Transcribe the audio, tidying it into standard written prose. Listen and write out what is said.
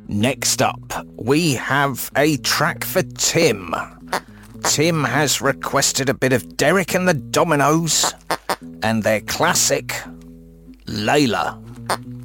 Next up, we have a track for Tim. Tim has requested a bit of Derek and the Dominoes and their classic, Layla.